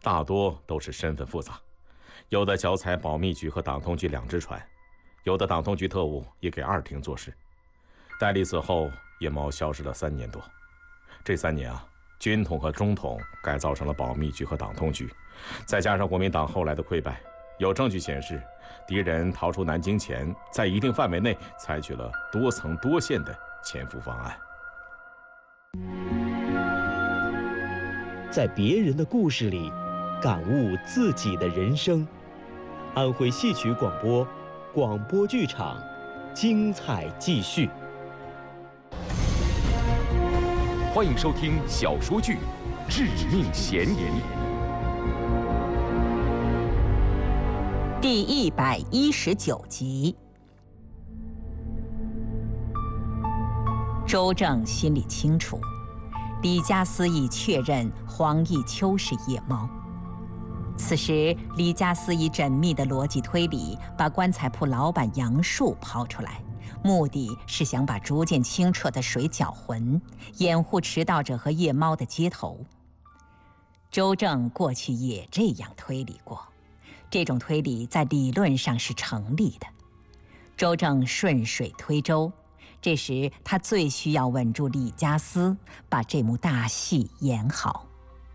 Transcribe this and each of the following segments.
大多都是身份复杂，有的脚踩保密局和党通局2只船，有的党通局特务也给2厅做事。戴笠死后，叶猫消失了3年多。这3年啊，军统和中统改造成了保密局和党通局，再加上国民党后来的溃败，有证据显示，敌人逃出南京前，在一定范围内采取了多层多线的潜伏方案。 在别人的故事里，感悟自己的人生。安徽戏曲广播，广播剧场，精彩继续。 欢迎收听小说剧《致命嫌疑》 第119集。周正心里清楚，李家私已确认黄奕秋是夜猫。此时，李家私以缜密的逻辑推理，把棺材铺老板杨树抛出来，目的是想把逐渐清澈的水搅浑，掩护迟到者和夜猫的接头。周正过去也这样推理过，这种推理在理论上是成立的。周正顺水推舟，这时他最需要稳住李家私，把这幕大戏演好。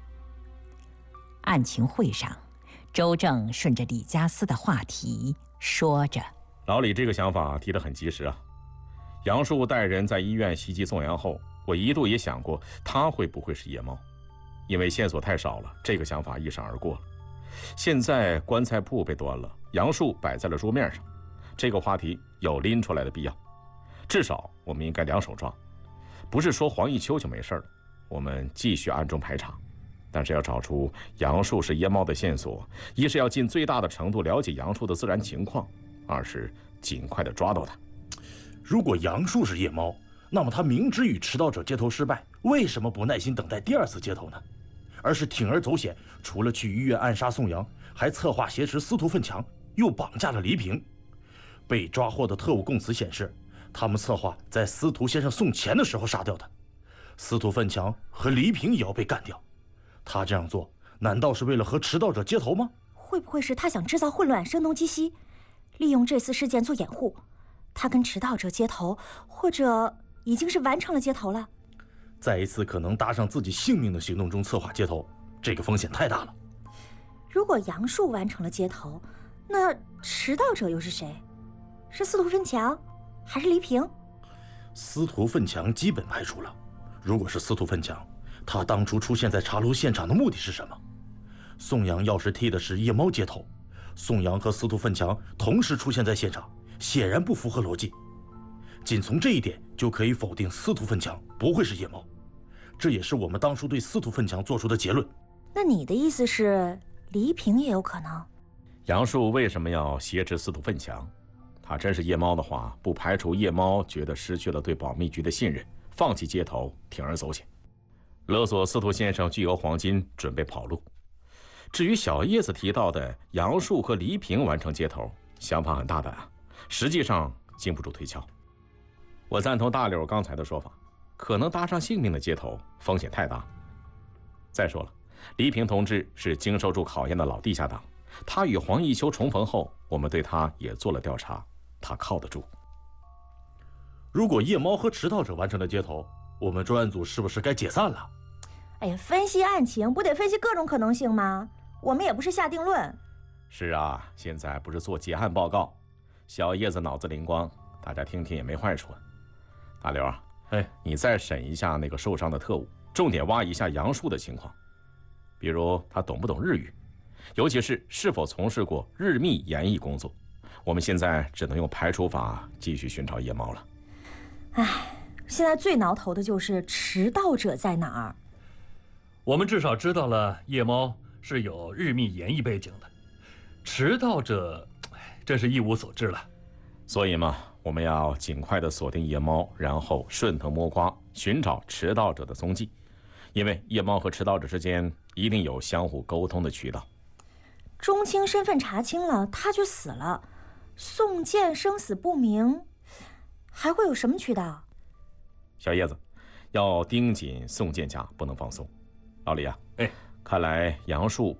案情会上，周正顺着李家私的话题说着：“ 老李这个想法提得很及时啊！杨树带人在医院袭击宋阳后，我一度也想过他会不会是夜猫，因为线索太少了，这个想法一闪而过了。现在棺材铺被端了，杨树摆在了桌面上，这个话题有拎出来的必要。至少我们应该2手抓，不是说黄奕秋就没事了，我们继续暗中排查。但是要找出杨树是夜猫的线索，一是要尽最大的程度了解杨树的自然情况，二是尽快的抓到他。 如果杨树是夜猫，那么他明知与迟到者接头失败，为什么不耐心等待第2次接头呢？而是铤而走险，除了去医院暗杀宋阳，还策划挟持司徒奋强，又绑架了黎平。被抓获的特务供词显示，他们策划在司徒先生送钱的时候杀掉他。司徒奋强和黎平也要被干掉。他这样做，难道是为了和迟到者接头吗？ 会不会是他想制造混乱，声东击西，利用这次事件做掩护？他跟迟到者接头，或者已经是完成了接头了？ 在一次可能搭上自己性命的行动中策划接头，这个风险太大了。 如果杨树完成了接头，那迟到者又是谁？是司徒奋强，还是黎平？ 司徒奋强基本排除了。如果是司徒奋强，他当初出现在茶楼现场的目的是什么？宋阳要是替的是夜猫接头，宋阳和司徒奋强同时出现在现场，显然不符合逻辑。仅从这一点就可以否定司徒奋强不会是夜猫，这也是我们当初对司徒奋强做出的结论。 那你的意思是黎平也有可能？ 杨树为什么要挟持司徒奋强？他真是夜猫的话，不排除夜猫觉得失去了对保密局的信任，放弃接头，铤而走险，勒索司徒先生巨额黄金，准备跑路。至于小叶子提到的杨树和黎平完成接头，想法很大胆啊，实际上经不住推敲。我赞同大柳刚才的说法，可能搭上性命的接头风险太大。再说了，黎平同志是经受住考验的老地下党，他与黄奕秋重逢后，我们对他也做了调查，他靠得住。 如果夜猫和迟到者完成了接头，我们专案组是不是该解散了？ 哎呀，分析案情不得分析各种可能性吗？我们也不是下定论。 是啊，现在不是做结案报告，小叶子脑子灵光，大家听听也没坏处。大刘啊，你再审一下那个受伤的特务，重点挖一下杨树的情况，比如他懂不懂日语，尤其是否从事过日密演艺工作。我们现在只能用排除法继续寻找夜猫了。 现在最挠头的就是迟到者在哪儿。 我们至少知道了夜猫是有日密演艺背景的，迟到者真是一无所知了。 所以嘛，我们要尽快的锁定夜猫，然后顺藤摸瓜寻找迟到者的踪迹，因为夜猫和迟到者之间一定有相互沟通的渠道。 钟青身份查清了，他就死了，宋建生死不明，还会有什么渠道？ 小叶子，要盯紧宋建家，不能放松。老李啊，看来杨树